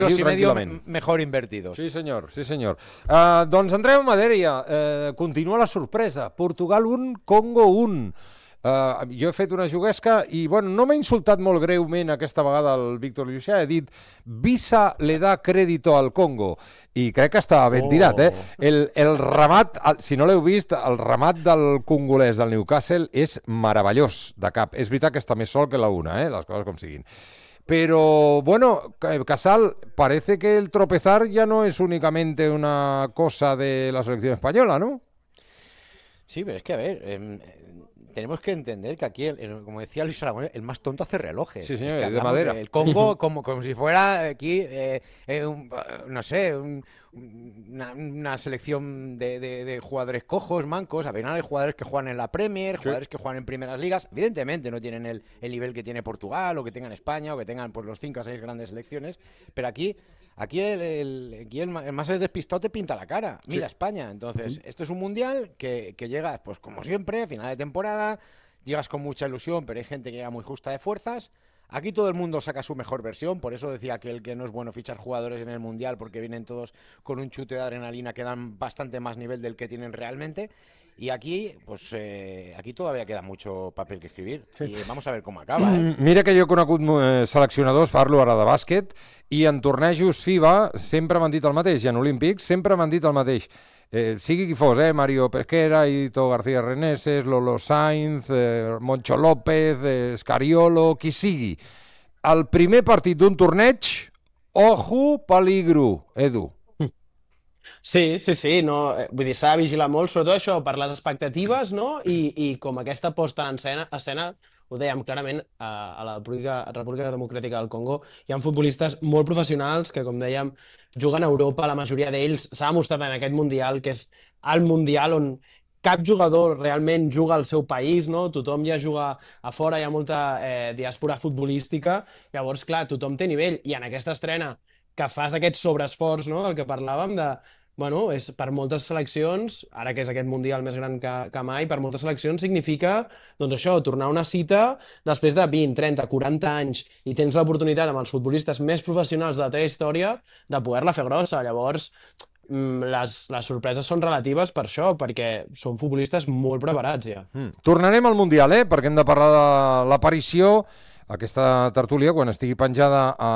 y medio mejor invertidos. Sí, senyor, sí, senyor. Doncs entrem en matèria. Continua la sorpresa. Portugal 1, Congo 1. Jo he fet una juguesca i, bueno, no m'ha insultat molt greument aquesta vegada el Víctor Llucià. He dit, Visa le da crédito al Congo. I crec que estava ben tirat, eh? El remat, si no l'heu vist, el remat del congolès del Newcastle és meravellós de cap. És veritat que està més sol que la una, les coses com siguin. Pero, bueno, Casal, parece que el tropezar ya no es únicamente una cosa de la selección española, ¿no? Sí, pero es que, a ver, tenemos que entender que aquí, como decía Luis Aragonés, el más tonto hace relojes. Sí, señor, es que de madera. El Congo como si fuera aquí, no sé, una selección de jugadores cojos, mancos. Al final hay jugadores que juegan en la Premier, jugadores que juegan en primeras ligas. Evidentemente no tienen el nivel que tiene Portugal o que tengan España o que tengan pues, los 5 o 6 grandes selecciones, pero aquí el más despistado te pinta la cara. Mira España. Entonces, esto es un mundial que llegas, pues como siempre, final de temporada, llegas con mucha ilusión, pero hay gente que llega muy justa de fuerzas. Aquí todo el mundo saca su mejor versión, por eso decía que no es bueno fichar jugadores en el mundial, porque vienen todos con un chute de adrenalina que dan bastante más nivel del que tienen realmente. Y aquí, pues, aquí todavía queda mucho papel que escribir. Sí. I vamos a ver com acaba. Mira que jo he conegut seleccionadors, parlo ara de bàsquet, i en tornejos FIBA sempre m'han dit el mateix, i en Olímpics sempre m'han dit el mateix. Sigui qui fos, Mario Pesquera, Ito García Reneses, Lolo Sainz, Moncho López, Scariolo, qui sigui. El primer partit d'un torneig, ojo, peligro, Edu. Sí, no, vull dir, s'ha de vigilar molt, sobretot això, per les expectatives, no? I com aquesta posta en escena, ho dèiem clarament, a la República Democràtica del Congo hi ha futbolistes molt professionals que, com dèiem, juguen a Europa, la majoria d'ells s'ha demostrat en aquest Mundial, que és el Mundial on cap jugador realment juga al seu país, no? Tothom ja juga a fora, hi ha molta diàspora futbolística, llavors, clar, tothom té nivell, i en aquesta estrena que fas aquest sobreesforç, no?, del que parlàvem, bueno, és per moltes seleccions, ara que és aquest Mundial més gran que mai, per moltes seleccions significa, doncs això, tornar a una cita després de 20, 30, 40 anys i tens l'oportunitat amb els futbolistes més professionals de la teva història de poder-la fer grossa. Llavors, les sorpreses són relatives per això, perquè són futbolistes molt preparats ja. Tornarem al Mundial, perquè hem de parlar de l'aparició. Aquesta tertúlia, quan estigui penjada a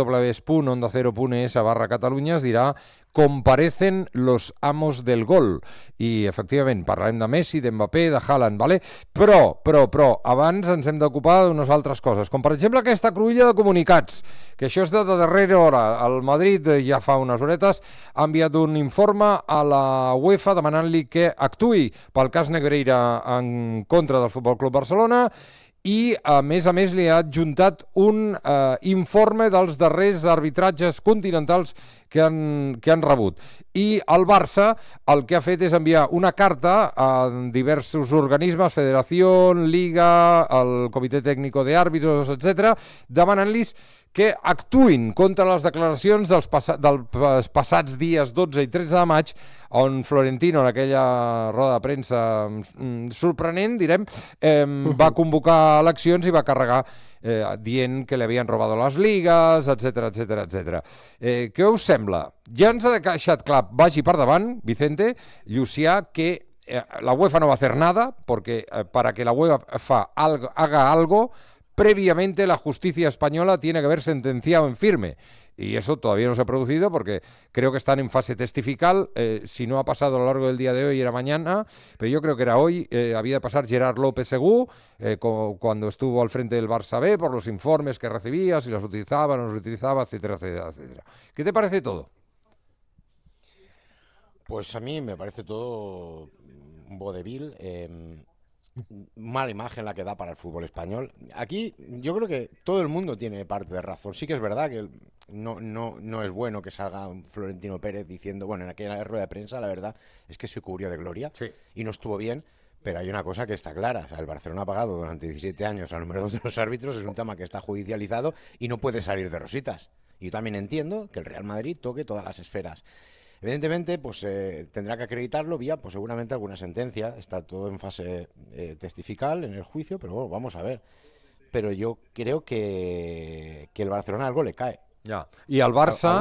www.ondacero.es/Catalunya, es dirà comparecen los amos del gol. I, efectivament, parlarem de Messi, d'Mbappé, de Haaland, ¿vale? Però, abans ens hem d'ocupar d'unes altres coses, com per exemple aquesta cruïlla de comunicats, que això és de darrera hora. El Madrid ja fa unes horetes ha enviat un informe a la UEFA demanant-li que actuï pel cas Negreira en contra del Futbol Club Barcelona, i, a més, li ha adjuntat un informe dels darrers arbitratges continentals que han rebut. I el Barça el que ha fet és enviar una carta a diversos organismes, Federació, Liga, el Comitè Tècnico de Àrbitros, etc., demanant-los que actuïn contra les declaracions dels passats dies 12 i 13 de maig, on Florentino, en aquella roda de premsa sorprenent, direm, va convocar eleccions i va carregar dient que li havien robat les ligues, etc. Què us sembla? Ja ens ha deixat clar, vagi per davant, Vicente, Llucià, que la UEFA no va hacer nada, porque para que la UEFA haga algo, previamente la justicia española tiene que haber sentenciado en firme. Y eso todavía no se ha producido porque creo que están en fase testifical. Si no ha pasado a lo largo del día de hoy, era mañana, pero yo creo que era hoy. Había de pasar Gerard López Segú, cuando estuvo al frente del Barça B, por los informes que recibía, si los utilizaba, no los utilizaba, etcétera. ¿Qué te parece todo? Pues a mí me parece todo un vodevil. Mala imagen la que da para el fútbol español. Aquí yo creo que todo el mundo tiene parte de razón. Sí que es verdad que no es bueno que salga Florentino Pérez diciendo, bueno, en aquella rueda de prensa la verdad es que se cubrió de gloria, sí, y no estuvo bien, pero hay una cosa que está clara. O sea, el Barcelona ha pagado durante 17 años al número 2 de los árbitros, es un tema que está judicializado y no puede salir de rositas. Y yo también entiendo que el Real Madrid toque todas las esferas. Evidentemente, pues tendrá que acreditarlo vía, pues seguramente alguna sentencia. Está todo en fase testifical en el juicio, pero bueno, vamos a ver. Pero yo creo que el Barcelona algo le cae. Ja. I el Barça...